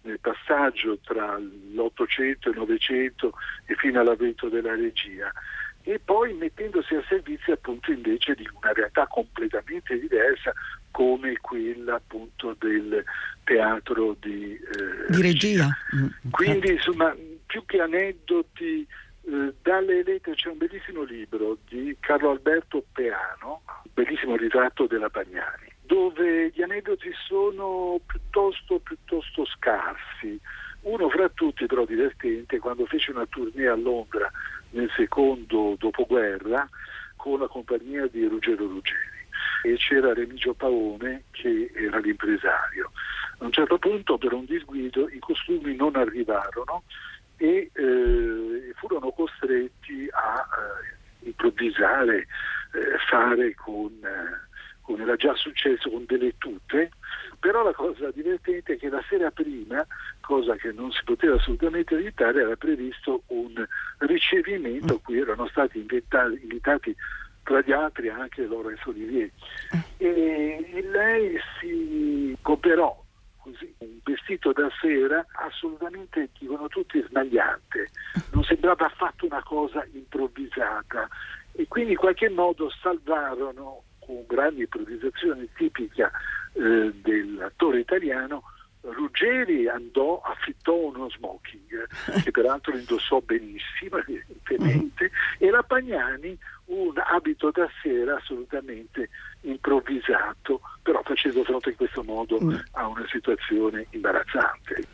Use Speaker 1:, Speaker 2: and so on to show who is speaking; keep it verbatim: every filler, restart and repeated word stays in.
Speaker 1: nel passaggio tra l'Ottocento e il Novecento e fino all'avvento della regia, e poi mettendosi a servizio appunto invece di una realtà completamente diversa come quella appunto del teatro di, eh,
Speaker 2: di regia.
Speaker 1: Quindi insomma, più che aneddoti, eh, dalle lettere c'è un bellissimo libro di Carlo Alberto Peano, un bellissimo ritratto della Pagnani, dove gli aneddoti sono piuttosto piuttosto scarsi. Uno fra tutti, però divertente, quando fece una tournée a Londra nel secondo dopoguerra con la compagnia di Ruggero Ruggeri, e c'era Remigio Paone che era l'impresario. A un certo punto, per un disguido, i costumi non arrivarono e eh, furono costretti a eh, improvvisare, eh, fare con, eh, come era già successo, con delle tute. Però la cosa divertente è che la sera prima, cosa che non si poteva assolutamente evitare, era previsto un ricevimento a cui erano stati invitati, invitati tra gli altri anche Laurence Olivier, e, e lei si cooperò così, un vestito da sera assolutamente, dicono tutti, smagliante, non sembrava affatto una cosa improvvisata, e quindi in qualche modo salvarono, con grande improvvisazione tipica eh, dell'attore italiano. Ruggeri andò, affittò uno smoking che peraltro indossò benissimo evidentemente, e la Pagnani un abito da sera assolutamente improvvisato, però facendo fronte in questo modo a una situazione imbarazzante.